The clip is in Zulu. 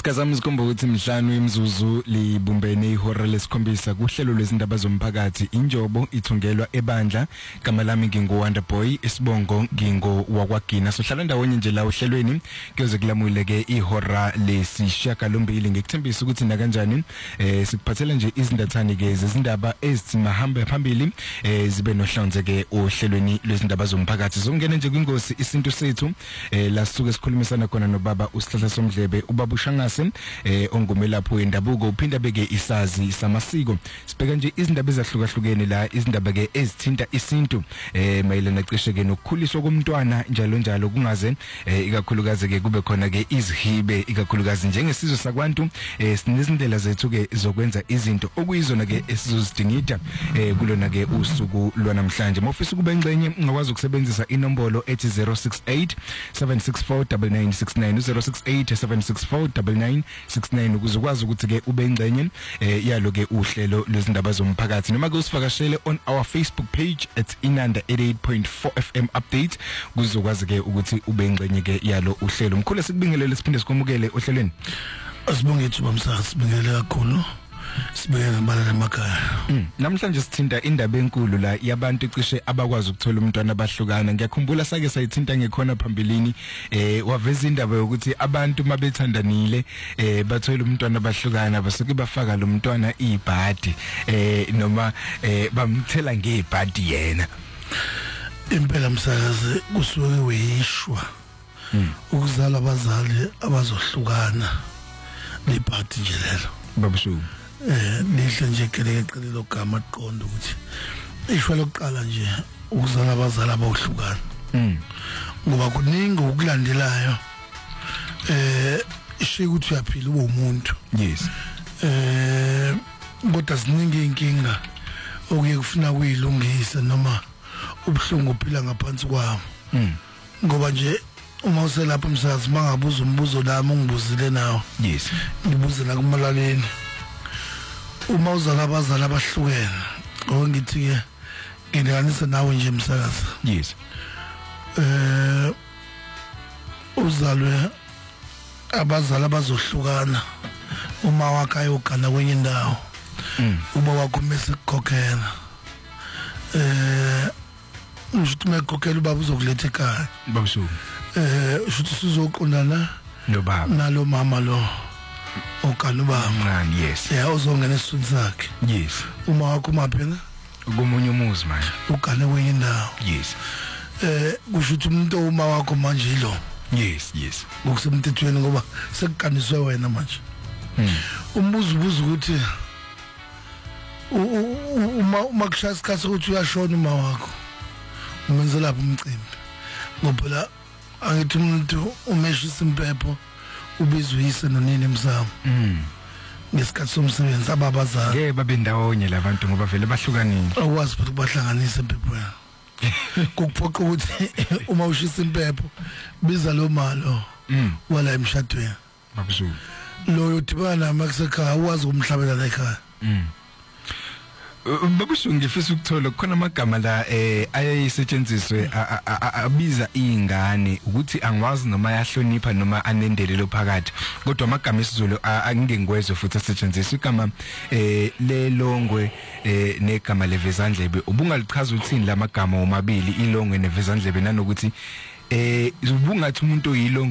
Sikazama sikomba ukuthi imhlanu imizuzu libumbene ihora lesikhombisa kuhlelo lwezindaba zomphakathi injobo ithungelwa ebandla igama lami ngingoWonderboy isibongo ngingo wakwagina sohlala ndawonye nje la uhlelweni kuyoze kulamuleke ihora lesishiyagalombili ngikuthembisa ukuthi na kanjani sikuphathela nje izindathani ke zezindaba ezithima hamba phambili zibe nohlonze ke ohlelweni lwezindaba zomphakathi zongena nje kwingosi isinto sethu la sisuke sikhulumisana khona nobaba uSihlahla Somdlebe ubaba uShangase ongumelapho wendabuko uphinda beke isazi samasiko sibheka nje izindaba ezahlukahlukene la izindaba ke ezithinta isintu mayelana cishe ke nokukhuliswa komntwana njalo njalo kungaze ikakhulukazi ke kube khona ke izihibe ikakhulukazi njengesizwe sakwantu sinezindlela zethu ke zokwenza izinto okuyizona ke esizozidingida kulona ke usuku lwanamhlanje mofisa kube ngcenye ungakwazi ukusebenzisa inombolo ethi 068 764 9969 068 764 9969 ukuze ukwazi ukuthi ke ube ingcenye yalo ke uhlelo lwezindaba zomphakathi noma ke usifakashele on our Facebook page at Inanda 88.4 FM update kuzokwazi ke ukuthi ube ingcenye ke yalo uhlelo mkhulu sikubingelele siphinde sikomukele ohlelweni asibonge ithuba msakazi sibingelele kakhulu sibeke ngebala lemakhaya namhlanje sithinta indaba enkulu la yabantu cishe abakwazi ukuthola umntwana abahlukana ngiyakhumbula sake sayithinta ngekhona phambilini waveza indaba yokuthi abantu mabethandanile bathola umntwana abahlukana basuke bafaka lo mntwana ibhadi noma bamthela ngebhadi yena impela msakazi kusuke weyishwa ukuzala abazali abazohlukana lebhadi nje lelo babushu lihle nje kelele logama aqonda ukuthi ishwa lokuqala nje ukuzala abazali abawuhlukana ngoba kuningi ukulandelayo ishe ukuthi uyaphila ube umuntu yes kodwa ziningi inkinga okuye kufuna kuyilungisa noma ubhlungu uphila ngaphansi kwawo ngoba nje uma uselapha umsakazi mangabuza umbuzo nami ungibuzile nawo yes ngibuze la kumalaleni uma uzala abazali abahlukene ngithi ke ngilinganisa nawe nje msakazi yes uzalwe abazali abazohlukana uma wakhe ayogana kwenye indawo uba wakho mase ukukhokhela ushuthi mekhokhela ubaba uzokuletha ekhaya babushu ushuthi sizoqondana nobaba nalo mama lo okanuba mncane yes uzongena esithunzi sakhe yes uma wakho maphela kumunye umuzi manje ugane kwenye indawo yes kusho ukuthi umuntu uma wakho manje lo yes ngokusemthethweni ngoba sekukaniswe wena manje umbuzo ukuthi uma kushaya isikhathi ukuthi uyashona uma wakho umenzela lapho umcimbi ngoba la angithi umuntu umeshisa impepho ubizwe uyise nonini emsamo ngesikhathi somsebenzi ababazali ngeke babe ndawonye labantu ngoba vele bahlukanile akwazi futhi kubahlanganisa empepweni kuphoqa ukuthi uma ushisa impepho biza lo malo wala emshadweni babuzulu lo yodibana makusekhaya uwazi ukumhlabela la ekhaya babusho ngifisa ukuthola khona amagama la ayayisetshenziswe abiza izingane ukuthi angwazi noma yahlonipha noma anendelelo phakathi kodwa amagama esiZulu angengezwe futhi asetshenziswa igama lelongwe negama levezandlebe ubungalichaza uthini lamagama omabili ilongwe nevezandlebe nanokuthi ubungathi umuntu oyilongwe